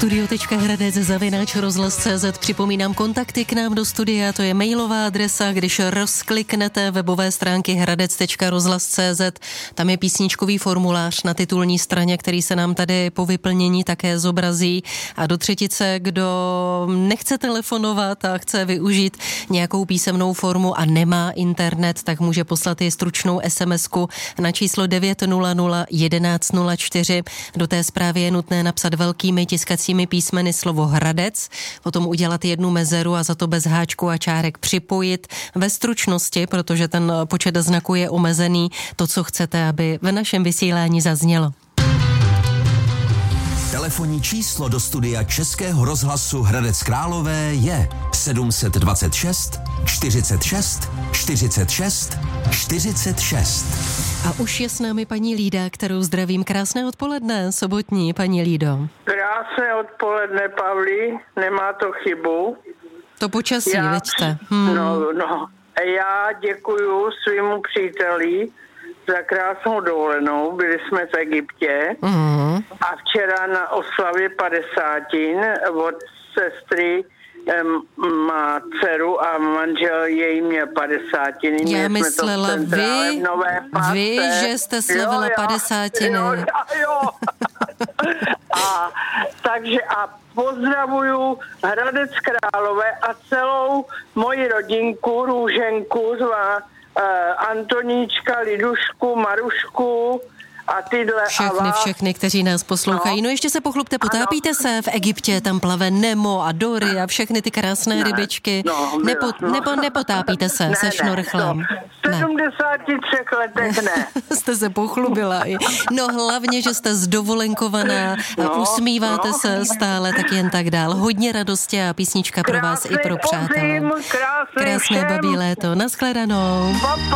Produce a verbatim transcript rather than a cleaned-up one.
studio.hradec zavináč rozhlas tečka cé zet. Připomínám kontakty k nám do studia, to je mailová adresa, když rozkliknete webové stránky hradec tečka rozhlas tečka cé zet, tam je písničkový formulář na titulní straně, který se nám tady po vyplnění také zobrazí. A do třetice, kdo nechce telefonovat a chce využít nějakou písemnou formu a nemá internet, tak může poslat i stručnou SMSku na číslo devět nula nula jedenáct nula čtyři. Do té zprávy je nutné napsat velkými tiskacími písmeny slovo Hradec, potom udělat jednu mezeru a za to bez háčku a čárek připojit ve stručnosti, protože ten počet znaků je omezený, to, co chcete, aby ve našem vysílání zaznělo. Telefonní číslo do studia Českého rozhlasu Hradec Králové je sedm dva šest čtyřicet šest čtyřicet šest čtyřicet šest. A už je s námi paní Lída, kterou zdravím. Krásné odpoledne, sobotní, paní Lído. Krásné odpoledne, Pavlí, nemá to chybu. To počasí, já, veďte. Hmm. No, no. Já děkuju svýmu příteli za krásnou dovolenou. Byli jsme v Egyptě mm. a včera na oslavě padesátin od sestry má dceru a manžel její měl padesátiny. Já myslela, vy, vy, že jste slavila padesátiny. Jo, jo, jo. a, takže a pozdravuju Hradec Králové a celou moji rodinku, Růženku, zvá uh, Antoníčka, Lidušku, Marušku a tyhle. Všechny, a všechny, kteří nás poslouchají. No, no ještě se pochlupte, potápíte ano. se v Egyptě, tam plave Nemo a Dory a všechny ty krásné ne, rybičky. No, Nepo, no. Nebo nepotápíte se ne, se šnorchlem? Ne, v sedmdesáti třech letech ne. Jste se pochlubila. No hlavně, že jste zdovolenkovaná a no, usmíváte no. se stále, tak jen tak dál. Hodně radosti a písnička pro krásný vás i pro přátelé. Krásné Krásné babí léto. Naschledanou.